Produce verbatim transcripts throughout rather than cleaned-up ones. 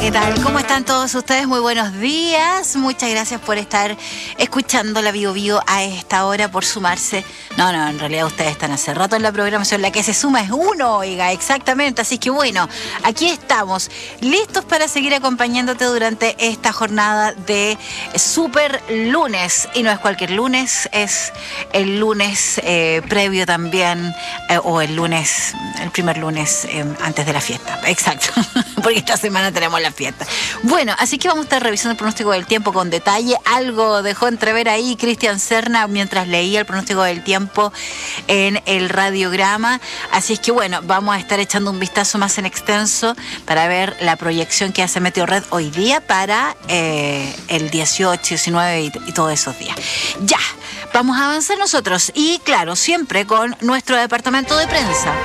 ¿qué tal? ¿Cómo están todos ustedes? Muy buenos días. Muchas gracias por estar escuchando la Bio Bio a esta hora, por sumarse. No, no, en realidad ustedes están hace rato en la programación. La que se suma es uno, oiga, exactamente. Así que bueno, aquí estamos, listos para seguir acompañándote durante esta jornada de Super Lunes. Y no es cualquier lunes, es el lunes eh, previo también, eh, o el lunes, el primer lunes eh, antes de la fiesta. Exacto, porque esta semana tenemos la fiesta. Bueno, así que vamos a estar revisando el pronóstico del tiempo con detalle. Algo dejó entrever ahí Cristian Serna mientras leía el pronóstico del tiempo en el radiograma. Así es que bueno, vamos a estar echando un vistazo más en extenso para ver la proyección que hace Meteorred hoy día para eh, el dieciocho, diecinueve y, y todos esos días. Ya, vamos a avanzar nosotros y claro, siempre con nuestro departamento de prensa.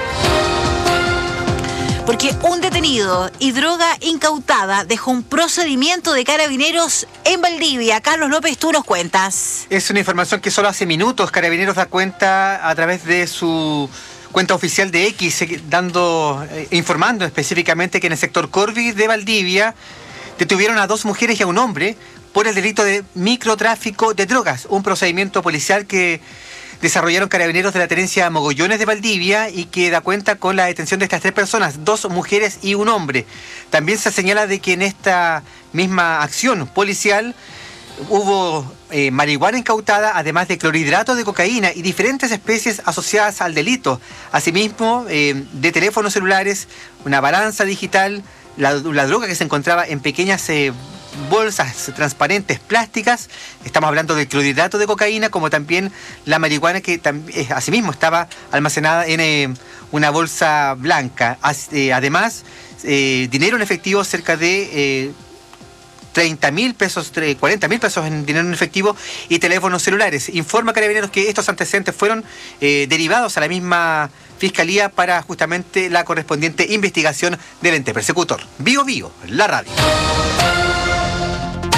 Porque un detenido y droga incautada dejó un procedimiento de carabineros en Valdivia. Carlos López, tú nos cuentas. Es una información que solo hace minutos Carabineros da cuenta a través de su cuenta oficial de X, dando, eh, informando específicamente que en el sector Corvi de Valdivia detuvieron a dos mujeres y a un hombre por el delito de microtráfico de drogas, un procedimiento policial que desarrollaron Carabineros de la Tenencia Mogollones de Valdivia y que da cuenta con la detención de estas tres personas, dos mujeres y un hombre. También se señala de que en esta misma acción policial hubo eh, marihuana incautada, además de clorhidrato de cocaína y diferentes especies asociadas al delito. Asimismo, eh, de teléfonos celulares, una balanza digital, la, la droga que se encontraba en pequeñas eh, bolsas transparentes plásticas. Estamos hablando del clorhidrato de cocaína, como también la marihuana que eh, asimismo estaba almacenada en eh, una bolsa blanca. As, eh, además, eh, dinero en efectivo, cerca de eh, treinta mil pesos, cuarenta mil pesos en dinero en efectivo y teléfonos celulares. Informa Carabineros que estos antecedentes fueron eh, derivados a la misma Fiscalía para justamente la correspondiente investigación del ente persecutor. Bio Bio, la radio.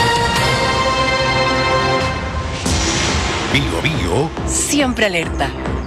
Bio Bio siempre alerta.